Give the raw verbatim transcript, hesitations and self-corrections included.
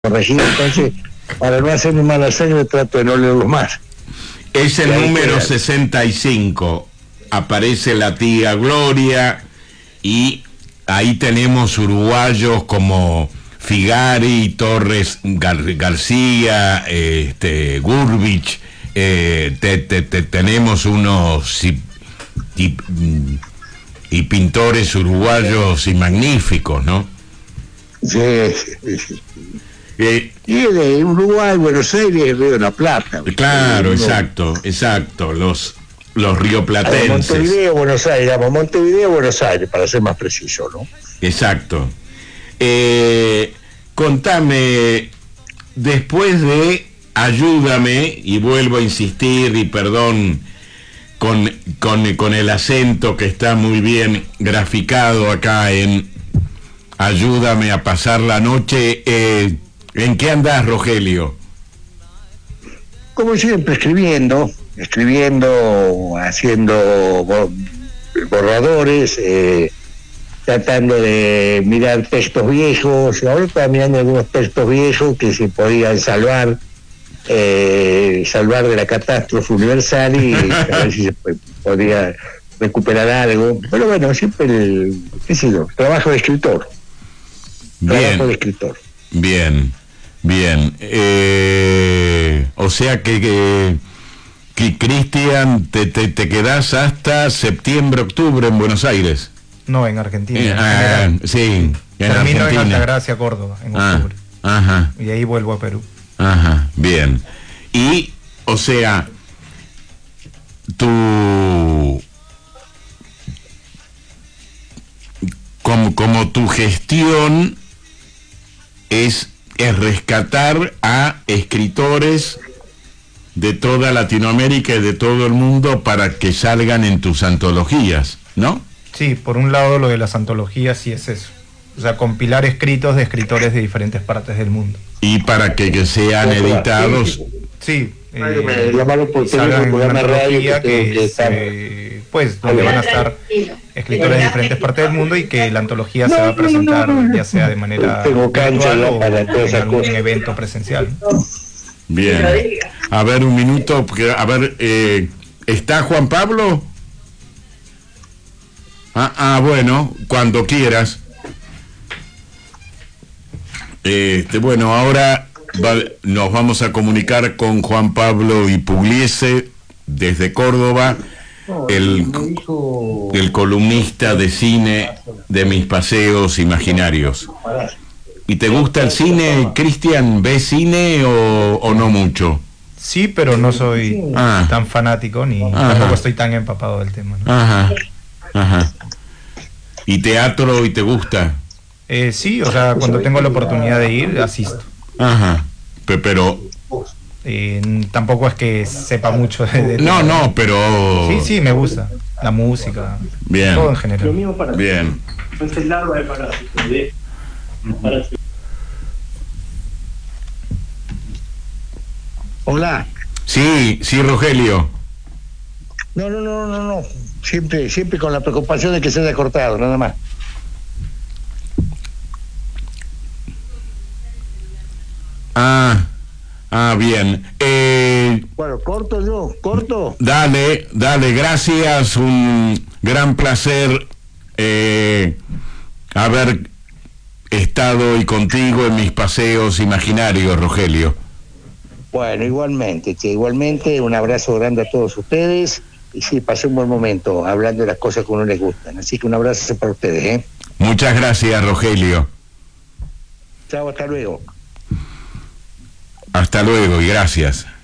corregir, entonces, para no hacerme mala sangre, trato de no leerlo más. Es el número sesenta y cinco, aparece la tía Gloria, y ahí tenemos uruguayos como Figari, Torres Gar García, este, Gurbich, eh, te, te, te, tenemos unos y, y, y pintores uruguayos y magníficos, ¿no? Sí, sí, sí. Eh, y de Uruguay, Buenos Aires, Río de la Plata. Claro, uno, exacto, exacto, los, los rioplatenses. Montevideo, Buenos Aires, digamos, Montevideo, Buenos Aires, para ser más preciso, ¿no? Exacto. Eh, contame, después de Ayúdame, y vuelvo a insistir, y perdón con, con, con el acento que está muy bien graficado acá en Ayúdame a pasar la noche, eh, ¿en qué andás, Rogelio? Como siempre, escribiendo, escribiendo, haciendo borradores, eh, tratando de mirar textos viejos. Ahora estaba mirando algunos textos viejos que se podían salvar, eh, salvar de la catástrofe universal, y a ver si se podía recuperar algo. Pero bueno, siempre el, qué sé yo, trabajo de escritor. Bien. Trabajo de escritor. Bien. Bien, eh, o sea que, que, que Cristian, te, te, te quedás hasta septiembre, octubre en Buenos Aires. No, en Argentina. Eh, en ah, sí, en Termino Argentina. en Altagracia, Córdoba, en ah, octubre. Ajá. Y ahí vuelvo a Perú. Ajá, bien. Y, o sea, tu... Como, como tu gestión es... es rescatar a escritores de toda Latinoamérica y de todo el mundo para que salgan en tus antologías, ¿no? Sí, por un lado lo de las antologías sí es eso, o sea, compilar escritos de escritores de diferentes partes del mundo. Y para que, que sean editados... Sí, eh, salgan en una antología que, que se, pues, donde van a estar escritores de diferentes partes del mundo, y que la antología se va a presentar ya sea de manera virtual o en algún evento presencial. Bien, a ver un minuto, porque, a ver, eh, ¿está Juan Pablo? Ah, ah, bueno, cuando quieras. Este, bueno, ahora va, nos vamos a comunicar con Juan Pablo Ipugliese desde Córdoba, el, el columnista de cine de Mis Paseos Imaginarios. ¿Y te gusta el cine, Cristian? ¿Ves cine o, o no mucho? Sí, pero no soy ah. tan fanático, ni ajá. tampoco estoy tan empapado del tema, ¿no? Ajá, ajá. ¿Y teatro y te gusta? Eh, sí, o sea, cuando tengo la oportunidad de ir, asisto. Ajá, pero... Eh, tampoco es que sepa mucho de, de no, tema. no, pero... Sí, sí, me gusta. La música, bien. Todo en general. Lo mismo para bien. Es el largo de parásito, de parásito. Hola. Sí, sí, Rogelio. No, no, no, no, no. Siempre, siempre con la preocupación de que se haya cortado, nada más. Ah, ah, bien. Eh, bueno, corto yo, corto. Dale, dale, gracias, un gran placer eh, haber estado hoy contigo en Mis Paseos Imaginarios, Rogelio. Bueno, igualmente, che, igualmente, un abrazo grande a todos ustedes, y sí, pasé un buen momento hablando de las cosas que a uno les gustan, así que un abrazo para ustedes, ¿eh? Muchas gracias, Rogelio. Chao, hasta luego. Hasta luego y gracias.